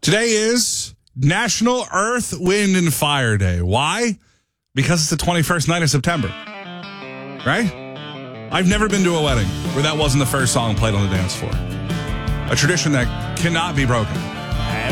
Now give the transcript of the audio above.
Today is National Earth, Wind, and Fire Day. Why? Because it's the 21st night of September. Right? I've never been to a wedding where that wasn't the first song played on the dance floor. A tradition that cannot be broken.